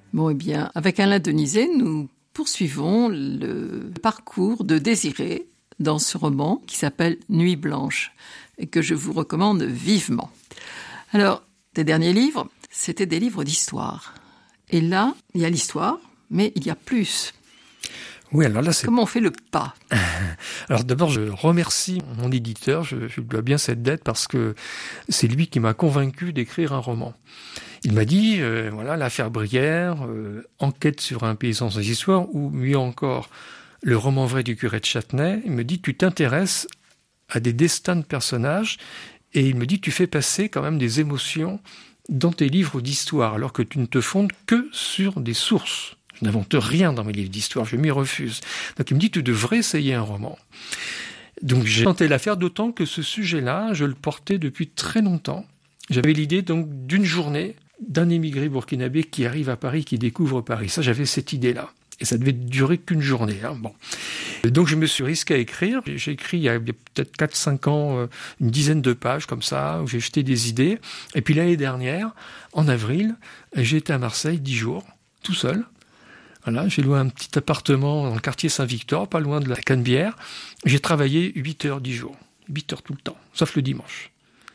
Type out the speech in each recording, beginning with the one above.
Bon, eh bien, avec Alain Denizet, nous poursuivons le parcours de Désirée dans ce roman qui s'appelle Nuit blanche et que je vous recommande vivement. Alors, tes derniers livres, c'était des livres d'histoire. Et là, il y a l'histoire, mais il y a plus. Oui, alors là, c'est... Comment on fait le pas? Alors d'abord, je remercie mon éditeur, je lui dois bien cette dette parce que c'est lui qui m'a convaincu d'écrire un roman. Il m'a dit, voilà, l'affaire Brière, enquête sur un paysan sans histoire, ou mieux encore, le roman vrai du curé de Châtenay. Il me dit, tu t'intéresses à des destins de personnages, et il me dit, tu fais passer quand même des émotions dans tes livres d'histoire, alors que tu ne te fondes que sur des sources. Je n'invente rien dans mes livres d'histoire, je m'y refuse. Donc il me dit, tu devrais essayer un roman. Donc j'ai tenté l'affaire, d'autant que ce sujet-là, je le portais depuis très longtemps. J'avais l'idée donc d'une journée d'un émigré burkinabé qui arrive à Paris, qui découvre Paris. Ça, j'avais cette idée-là. Et ça devait durer qu'une journée. Bon. Donc je me suis risqué à écrire. J'ai écrit il y a peut-être 4-5 ans une dizaine de pages comme ça, où j'ai jeté des idées. Et puis l'année dernière, en avril, j'ai été à Marseille 10 jours, tout seul. Voilà, j'ai loué un petit appartement dans le quartier Saint-Victor, pas loin de la Canebière. J'ai travaillé 8 heures 10 jours. 8 heures tout le temps, sauf le dimanche.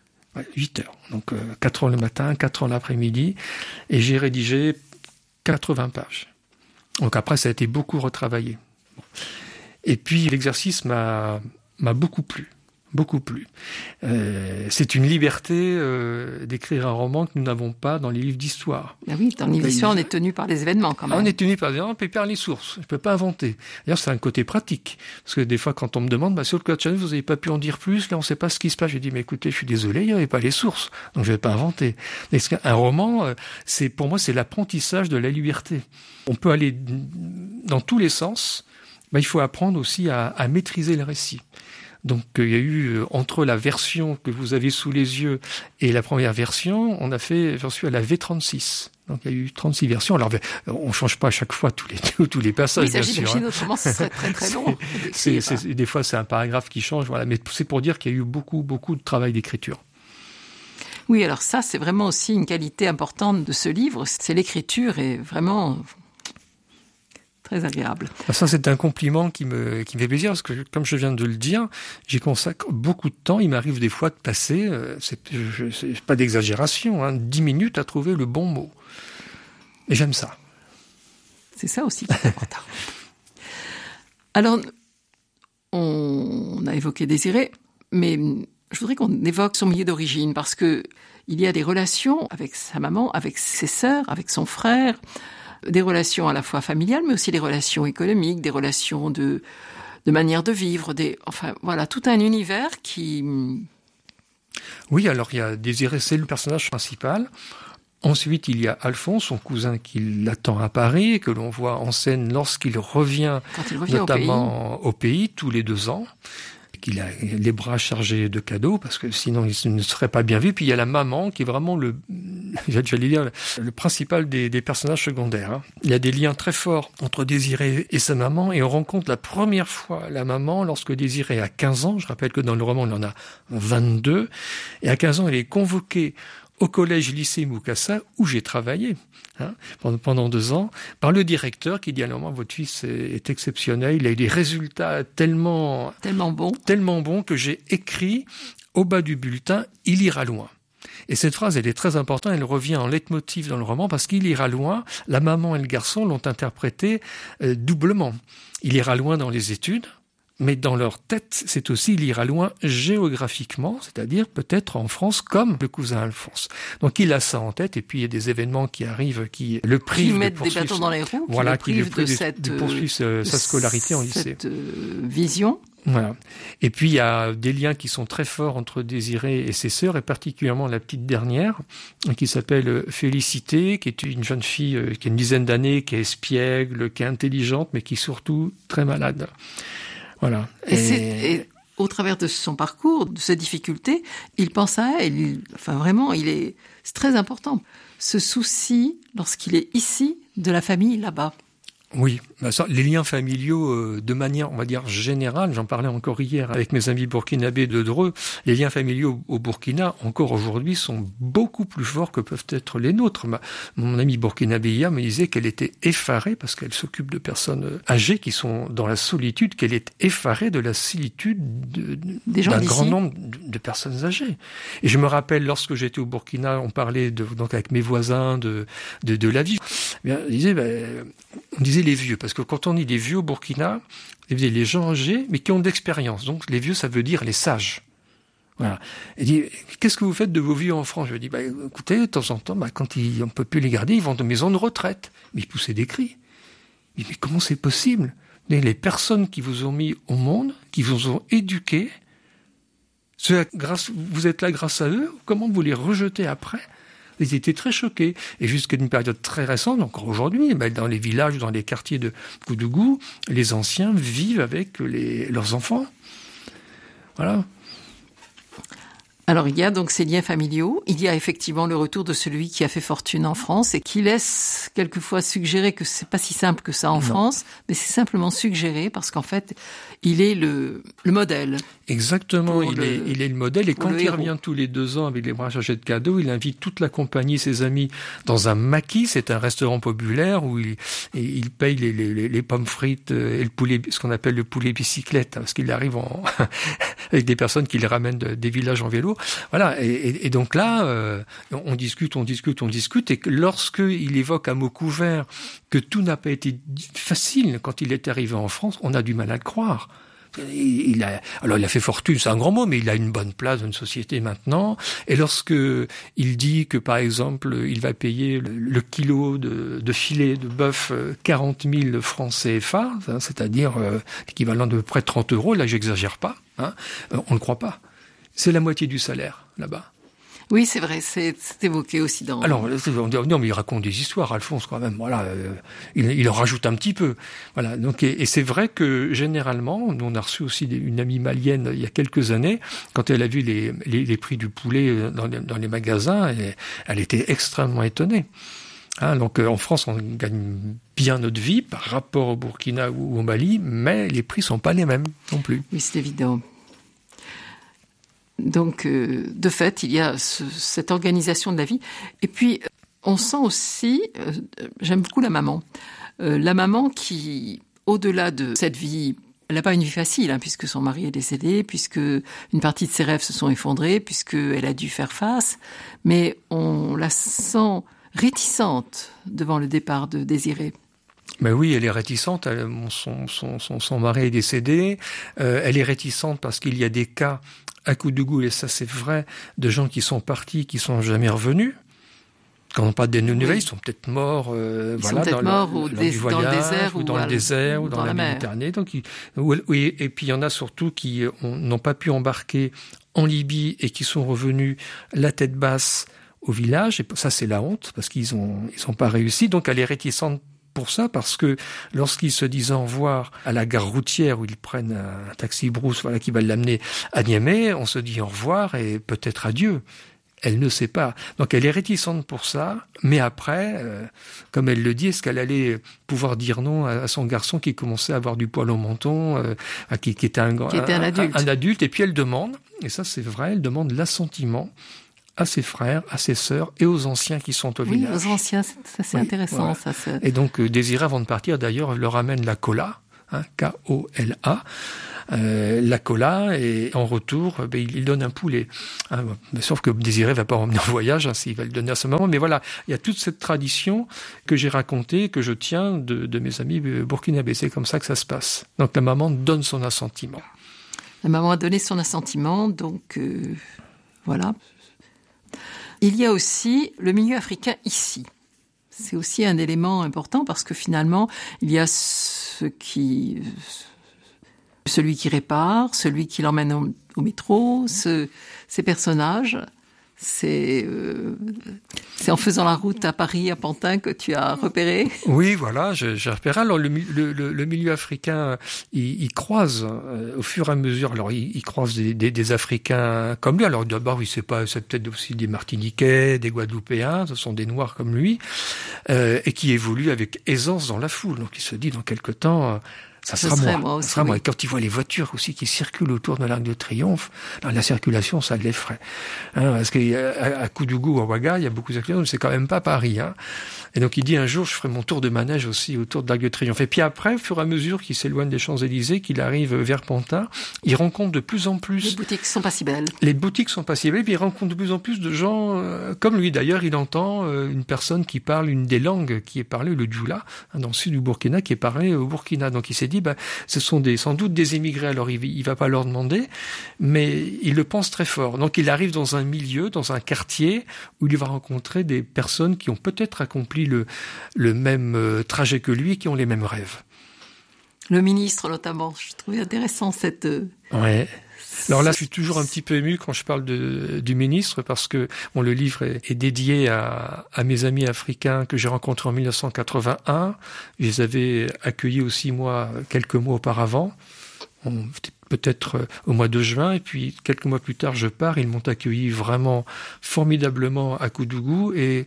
8 heures. Donc 4 heures le matin, 4 heures l'après-midi. Et j'ai rédigé 80 pages. Donc après, ça a été beaucoup retravaillé. Et puis l'exercice m'a beaucoup plu. Beaucoup plu. C'est une liberté d'écrire un roman que nous n'avons pas dans les livres d'histoire. Ah oui, dans les livres d'histoire, on est tenu par les événements quand même. On est tenu par les événements et par les sources. Je ne peux pas inventer. D'ailleurs, c'est un côté pratique. Parce que des fois, quand on me demande, sur le Code Channel, vous n'avez pas pu en dire plus, là, on ne sait pas ce qui se passe. Je dis, mais écoutez, je suis désolé, il n'y avait pas les sources. Donc, je ne vais pas inventer. Mais un roman, pour moi, c'est l'apprentissage de la liberté. On peut aller dans tous les sens. Il faut apprendre aussi à maîtriser le récit. Donc il y a eu, entre la version que vous avez sous les yeux et la première version, j'en suis à la V36. Donc il y a eu 36 versions. Alors on ne change pas à chaque fois tous les passages, oui, ça, bien sûr. Autrement, ce serait très très long. Des fois, c'est un paragraphe qui change. Voilà. Mais c'est pour dire qu'il y a eu beaucoup de travail d'écriture. Oui, alors ça, c'est vraiment aussi une qualité importante de ce livre. C'est l'écriture est vraiment... très agréable. Ça, c'est un compliment qui me fait plaisir parce que, comme je viens de le dire, j'y consacre beaucoup de temps. Il m'arrive des fois de passer, c'est pas d'exagération, 10 minutes à trouver le bon mot. Et j'aime ça. C'est ça aussi qui est important. Alors, on a évoqué Désirée, mais je voudrais qu'on évoque son milieu d'origine parce que il y a des relations avec sa maman, avec ses sœurs, avec son frère, des relations à la fois familiales, mais aussi des relations économiques, des relations de manière de vivre, enfin voilà, tout un univers qui... Oui, alors il y a Désirée, c'est le personnage principal. Ensuite, il y a Alphonse, son cousin qui l'attend à Paris, que l'on voit en scène lorsqu'il revient notamment au pays, tous les 2 ans. Qu'il a les bras chargés de cadeaux, parce que sinon il ne serait pas bien vu. Puis il y a la maman, qui est vraiment le principal des personnages secondaires. Il y a des liens très forts entre Désirée et sa maman, et on rencontre la première fois la maman lorsque Désirée a 15 ans. Je rappelle que dans le roman, il en a 22. Et à 15 ans, elle est convoquée au collège-lycée Moukassa, où j'ai travaillé pendant 2 ans, par le directeur qui dit alors votre fils est exceptionnel, il a eu des résultats tellement bons que j'ai écrit au bas du bulletin « Il ira loin ». Et cette phrase, elle est très importante, elle revient en leitmotiv dans le roman, parce qu'il ira loin, la maman et le garçon l'ont interprété doublement. Il ira loin dans les études, mais dans leur tête, c'est aussi il ira loin géographiquement, c'est-à-dire peut-être en France comme le cousin Alphonse. Donc il a ça en tête, et puis il y a des événements qui arrivent qui le privent de poursuivre... Qui mettent des bâtons dans les roues, voilà, qui le privent de poursuivre sa scolarité en lycée. Cette vision. Voilà. Et puis il y a des liens qui sont très forts entre Désirée et ses sœurs, et particulièrement la petite dernière, qui s'appelle Félicité, qui est une jeune fille qui a une dizaine d'années, qui est espiègle, qui est intelligente, mais qui est surtout très malade. Voilà. Et au travers de son parcours, de ses difficultés, il pense à elle. C'est très important. Ce souci, lorsqu'il est ici, de la famille là-bas. Oui, les liens familiaux, de manière, on va dire, générale, j'en parlais encore hier avec mes amis burkinabés de Dreux, les liens familiaux au Burkina, encore aujourd'hui, sont beaucoup plus forts que peuvent être les nôtres. Mon amie burkinabé hier me disait qu'elle était effarée, parce qu'elle s'occupe de personnes âgées qui sont dans la solitude, qu'elle est effarée de la solitude d'un grand nombre de personnes âgées. Et je me rappelle, lorsque j'étais au Burkina, on parlait donc avec mes voisins de la vie. Bien, on disait les vieux, parce que quand on dit les vieux au Burkina, les gens âgés, mais qui ont de l'expérience. Donc les vieux, ça veut dire les sages. Voilà. Il dit, qu'est-ce que vous faites de vos vieux en France? Je lui dis, écoutez, de temps en temps, quand on peut plus les garder, ils vont de maisons de retraite. Mais ils poussaient des cris. Il dit, mais comment c'est possible? Les personnes qui vous ont mis au monde, qui vous ont éduqué, vous êtes là grâce à eux, comment vous les rejetez après? Ils étaient très choqués. Et jusqu'à une période très récente, encore aujourd'hui, dans les villages, dans les quartiers de Koudougou, les anciens vivent avec leurs enfants. Voilà. Alors, il y a donc ces liens familiaux. Il y a effectivement le retour de celui qui a fait fortune en France et qui laisse quelquefois suggérer que c'est pas si simple que ça en France, mais c'est simplement suggéré parce qu'en fait, il est le modèle. Exactement, il est le modèle. Et quand il revient tous les 2 ans avec les bras chargés de cadeaux, il invite toute la compagnie, ses amis, dans un maquis. C'est un restaurant populaire où il paye les pommes frites et le poulet, ce qu'on appelle le poulet bicyclette, parce qu'il arrive avec des personnes qui les ramènent des villages en vélo. Voilà. Et donc là, on discute. Et que lorsqu'il évoque à mots couverts que tout n'a pas été facile quand il est arrivé en France, on a du mal à le croire. Il a fait fortune, c'est un grand mot, mais il a une bonne place dans une société maintenant. Et lorsque il dit que, par exemple, il va payer le kilo de filet de bœuf 40 000 francs CFA, c'est-à-dire l'équivalent de près de 30 €, là j'exagère pas, on ne croit pas. C'est la moitié du salaire, là-bas. Oui, c'est vrai, c'est évoqué aussi dans... Alors, non, mais il raconte des histoires, Alphonse, quand même, voilà, il en rajoute un petit peu. Voilà, donc, et c'est vrai que, généralement, nous, on a reçu aussi une amie malienne, il y a quelques années, quand elle a vu les prix du poulet dans les magasins, elle était extrêmement étonnée. Donc, en France, on gagne bien notre vie par rapport au Burkina ou au Mali, mais les prix sont pas les mêmes non plus. Oui, c'est évident. Donc, de fait, il y a cette organisation de la vie. Et puis, on sent aussi, j'aime beaucoup la maman. La maman qui, au-delà de cette vie, elle n'a pas une vie facile, puisque son mari est décédé, puisque une partie de ses rêves se sont effondrés, puisqu'elle a dû faire face. Mais on la sent réticente devant le départ de Désiré. Ben oui, elle est réticente. Son mari est décédé. Elle est réticente parce qu'il y a des cas à Koudougou, et ça c'est vrai, de gens qui sont partis, qui sont jamais revenus. Quand on parle des nouvelles, ils sont peut-être morts, dans le désert ou dans le désert ou dans la Méditerranée. Donc, oui, et puis il y en a surtout qui n'ont pas pu embarquer en Libye et qui sont revenus la tête basse au village. Et ça c'est la honte parce qu'ils ont pas réussi. Donc elle est réticente pour ça, parce que lorsqu'ils se disent au revoir à la gare routière où ils prennent un taxi brousse, qui va l'amener à Niamey, on se dit au revoir et peut-être adieu. Elle ne sait pas. Donc elle est réticente pour ça, mais après, comme elle le dit, est-ce qu'elle allait pouvoir dire non à son garçon qui commençait à avoir du poil au menton, qui était un adulte, et puis elle demande, et ça c'est vrai, elle demande l'assentiment à ses frères, à ses sœurs et aux anciens qui sont au village. Oui, aux anciens, ça c'est intéressant. Voilà. Et donc Désiré, avant de partir, d'ailleurs, leur amène la cola, K-O-L-A, la cola, et en retour, il donne un poulet. Sauf que Désiré va pas emmener en voyage, s'il va le donner à ce moment. Mais voilà, il y a toute cette tradition que j'ai racontée, que je tiens de mes amis burkinabés. C'est comme ça que ça se passe. Donc la maman donne son assentiment. La maman a donné son assentiment, donc voilà. Il y a aussi le milieu africain ici. C'est aussi un élément important parce que finalement, il y a celui qui répare, celui qui l'emmène au métro, ces personnages. C'est en faisant la route à Paris, à Pantin, que tu as repéré. Oui, voilà, j'ai repéré. Alors le milieu africain, il croise au fur et à mesure. Alors il croise des Africains comme lui. Alors d'abord, c'est peut-être aussi des Martiniquais, des Guadeloupéens. Ce sont des Noirs comme lui. et qui évolue avec aisance dans la foule. Donc il se dit, dans quelque temps, ça sera moi. Aussi, ça sera moi. oui. Et quand il voit les voitures aussi qui circulent autour de l'Arc de Triomphe, la circulation, ça l'effraie. Parce qu'à Koudougou ou à Ouaga, il y a beaucoup d'accidents, mais c'est quand même pas Paris. Et donc il dit, un jour, je ferai mon tour de manège aussi autour de l'Arc de Triomphe. Et puis après, au fur et à mesure qu'il s'éloigne des Champs-Élysées, qu'il arrive vers Pantin, il rencontre de plus en plus... Les boutiques sont pas si belles. Les boutiques sont pas si belles, puis il rencontre de plus en plus de gens, comme lui d'ailleurs, il entend une personne qui parle une des langues qui est parlée, le djoula, dans le sud du Burkina, qui est parlé au Burkina. Donc il s'est dit, ce sont sans doute des émigrés, alors il va pas leur demander, mais il le pense très fort. Donc il arrive dans un milieu, dans un quartier, où il va rencontrer des personnes qui ont peut-être accompli le même trajet que lui, et qui ont les mêmes rêves. Le ministre, notamment, je trouvais intéressant cette... Ouais. Alors là, je suis toujours un petit peu ému quand je parle du ministre, parce que le livre est dédié à mes amis africains que j'ai rencontrés en 1981. Je les avais accueillis aussi, moi, quelques mois auparavant, peut-être au mois de juin, et puis quelques mois plus tard, je pars. Ils m'ont accueilli vraiment formidablement à Koudougou, et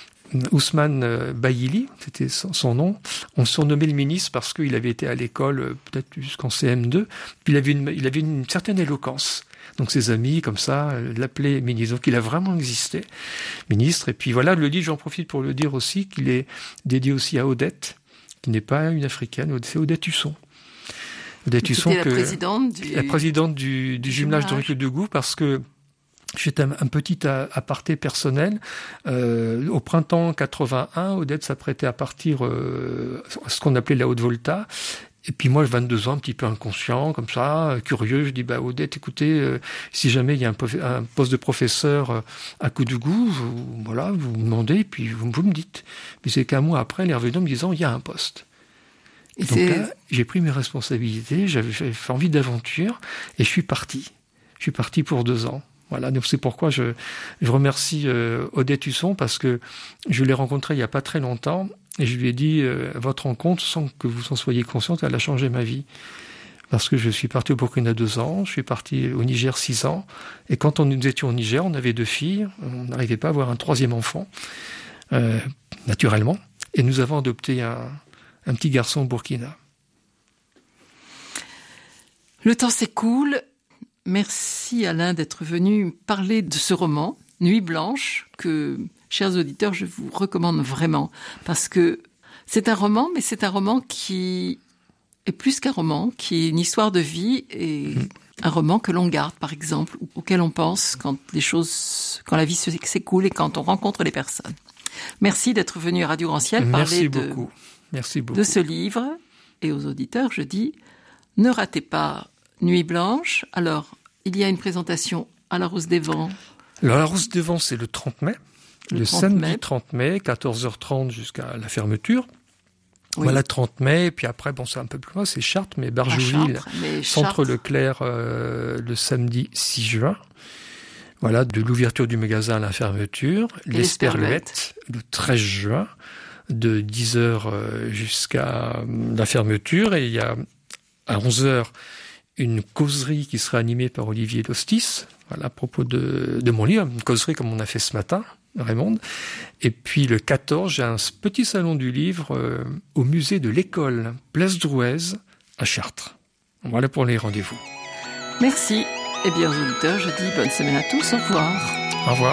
Ousmane Bayili, c'était son nom, on surnommait le ministre parce qu'il avait été à l'école peut-être jusqu'en CM2, puis il avait une certaine éloquence. Donc ses amis, comme ça, l'appelaient ministre. Donc il a vraiment existé, ministre. Et puis voilà, le livre, j'en profite pour le dire aussi, qu'il est dédié aussi à Odette, qui n'est pas une africaine, c'est Odette Husson. Odette Husson, la présidente du jumelage de Koudougou, parce que j'ai un petit aparté personnel. Au printemps 81, Odette s'apprêtait à partir à ce qu'on appelait la Haute-Volta. Et puis moi, 22 ans, un petit peu inconscient, comme ça, curieux, je dis, Odette, écoutez, si jamais il y a un poste de professeur à Koudougou, vous me demandez, et puis vous me dites. Puis c'est qu'un mois après, elle est revenue en me disant, il y a un poste. Et donc là, j'ai pris mes responsabilités, j'avais envie d'aventure, et je suis parti. Je suis parti pour 2 ans. Voilà, donc c'est pourquoi je remercie Odette Husson, parce que je l'ai rencontrée il n'y a pas très longtemps, et je lui ai dit, votre rencontre, sans que vous en soyez consciente, elle a changé ma vie. Parce que je suis parti au Burkina 2 ans, je suis parti au Niger 6 ans, et quand nous étions au Niger, on avait 2 filles, on n'arrivait pas à avoir un 3e enfant, naturellement, et nous avons adopté un petit garçon au Burkina. Le temps s'écoule. Merci Alain d'être venu parler de ce roman, Nuit blanche, que, chers auditeurs, je vous recommande vraiment. Parce que c'est un roman, mais c'est un roman qui est plus qu'un roman, qui est une histoire de vie et un roman que l'on garde, par exemple, auquel on pense quand la vie s'écoule et quand on rencontre les personnes. Merci d'être venu à Radio Grand Ciel parler Merci beaucoup. De ce livre. Et aux auditeurs, je dis, ne ratez pas Nuit blanche. Alors, il y a une présentation à la Rousse des Vents. Alors, la Rousse des Vents, c'est le 30 mai. Le samedi 30 mai, 14h30 jusqu'à la fermeture. Oui. Voilà, 30 mai. Et puis après, c'est un peu plus loin, c'est Chartres, mais Barjouville, Centre Leclerc, le samedi 6 juin. Voilà, de l'ouverture du magasin à la fermeture. L'Esperluette, le 13 juin, de 10h jusqu'à la fermeture. Et il y a à 11h, une causerie qui sera animée par Olivier Lostis, voilà, à propos de mon livre, une causerie comme on a fait ce matin, Raymond. Et puis le 14, j'ai un petit salon du livre au musée de l'École, Place Drouez, à Chartres. Voilà pour les rendez-vous. Merci. Eh bien, aux auditeurs, je dis bonne semaine à tous. Au revoir. Au revoir.